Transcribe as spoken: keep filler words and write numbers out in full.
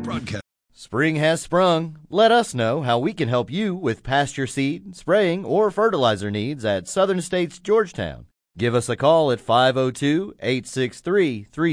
Broadcast. Spring has sprung. Let us know how we can help you with pasture seed, spraying, or fertilizer needs at Southern States Georgetown. Give us a call at five oh two, eight six three, three